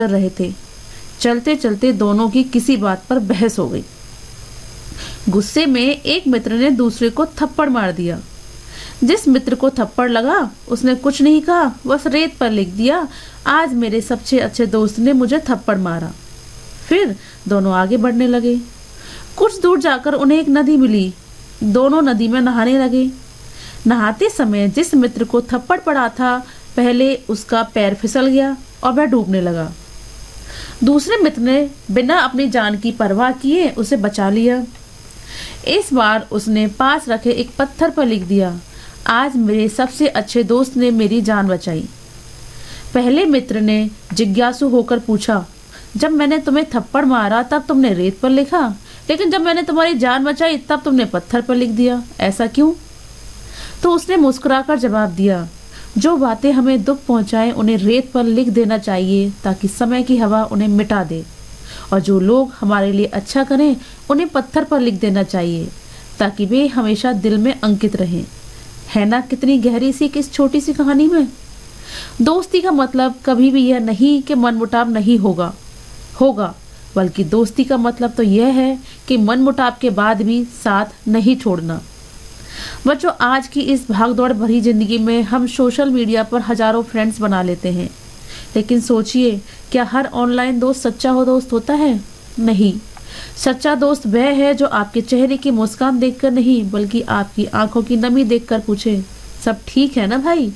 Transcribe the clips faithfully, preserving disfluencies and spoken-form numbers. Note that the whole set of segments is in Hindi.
कर रहे थे। चलते चलते दोनों की किसी बात पर बहस हो गई। गुस्से में एक मित्र ने दूसरे को थप्पड़ मार दिया। जिस मित्र को थप्पड़ लगा उसने कुछ नहीं कहा, बस रेत पर लिख दिया, आज मेरे सबसे अच्छे दोस्त ने मुझे थप्पड़ मारा। फिर दोनों आगे बढ़ने लगे। कुछ दूर जाकर उन्हें एक नदी मिली। दोनों नदी में नहाने लगे। नहाते समय जिस मित्र को थप्पड़ पड़ा था, पहले उसका पैर फिसल गया और वह डूबने लगा। दूसरे मित्र ने बिना अपनी जान की परवाह किए उसे बचा लिया। इस बार उसने पास रखे एक पत्थर पर लिख दिया, आज मेरे सबसे अच्छे दोस्त ने मेरी जान बचाई। पहले मित्र ने जिज्ञासु होकर पूछा, जब मैंने तुम्हें थप्पड़ मारा तब तुमने रेत पर लिखा, लेकिन जब मैंने तुम्हारी जान बचाई तब तुमने पत्थर पर लिख दिया, ऐसा क्यों? तो उसने मुस्कुराकर जवाब दिया, जो बातें हमें दुख पहुंचाएं उन्हें रेत पर लिख देना चाहिए ताकि समय की हवा उन्हें मिटा दे, और जो लोग हमारे लिए अच्छा करें उन्हें पत्थर पर लिख देना चाहिए ताकि वे हमेशा दिल में अंकित रहें। है ना कितनी गहरी सी इस छोटी सी कहानी में। दोस्ती का मतलब कभी भी यह नहीं कि मनमुटाव नहीं होगा होगा बल्कि दोस्ती का मतलब तो यह है कि मनमुटाव के बाद भी साथ नहीं छोड़ना। बच्चों, आज की इस भागदौड़ भरी जिंदगी में हम सोशल मीडिया पर हजारों फ्रेंड्स बना लेते हैं, लेकिन सोचिए, क्या हर ऑनलाइन दोस्त सच्चा हो दोस्त होता है? नहीं। सच्चा दोस्त वह है जो आपके चेहरे की मुस्कान देखकर नहीं, बल्कि आपकी आंखों की नमी देखकर पूछे, सब ठीक है ना भाई?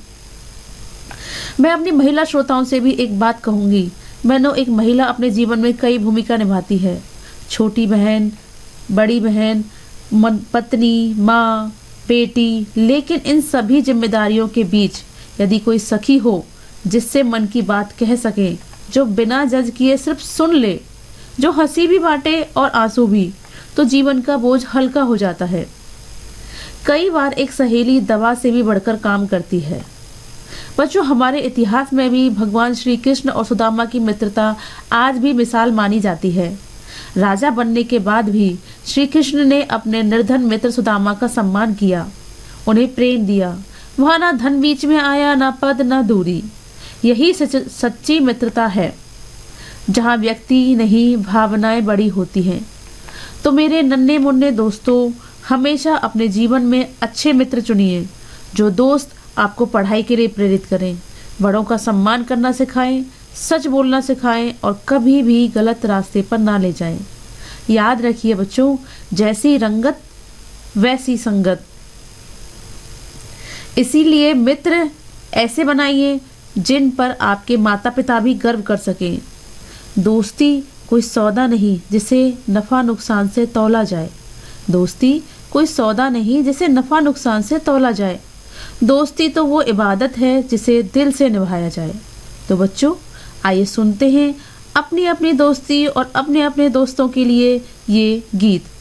मैं अपनी महिला श्रोताओं से भी एक बात कहूंगी। मैंने एक महिला अपने जीवन में कई भूमिका निभाती है, छोटी बहन, बड़ी बहन, पत्नी, माँ, बेटी, लेकिन इन सभी जिम्मेदारियों के बीच यदि कोई सखी हो जिससे मन की बात कह सके, जो बिना जज किए सिर्फ सुन ले, जो हंसी भी बांटे और आंसू भी, तो जीवन का बोझ हल्का हो जाता है। कई बार एक सहेली दवा से भी बढ़कर काम करती है। बच्चों, हमारे इतिहास में भी भगवान श्री कृष्ण और सुदामा की मित्रता आज भी मिसाल मानी जाती है। राजा बनने के बाद भी श्री कृष्ण ने अपने निर्धन मित्र सुदामा का सम्मान किया, उन्हें प्रेम दिया। वहां ना धन बीच में आया, ना पद, ना दूरी। यही सच्ची मित्रता है, जहां व्यक्ति नहीं भावनाएं बड़ी होती हैं। तो मेरे नन्हे मुन्ने दोस्तों, हमेशा अपने जीवन में अच्छे मित्र चुनिए, जो दोस्त आपको पढ़ाई के लिए प्रेरित करें, बड़ों का सम्मान करना सिखाएं, सच बोलना सिखाएं और कभी भी गलत रास्ते पर ना ले जाएं। याद रखिए बच्चों, जैसी रंगत वैसी संगत। इसीलिए मित्र ऐसे बनाइए जिन पर आपके माता पिता भी गर्व कर सकें। दोस्ती कोई सौदा नहीं जिसे नफा नुकसान से तौला जाए। दोस्ती कोई सौदा नहीं जिसे नफा नुकसान से तौला जाए। दोस्ती तो वो इबादत है जिसे दिल से निभाया जाए। तो बच्चों, आइए सुनते हैं अपनी अपनी दोस्ती और अपने अपने दोस्तों के लिए ये गीत।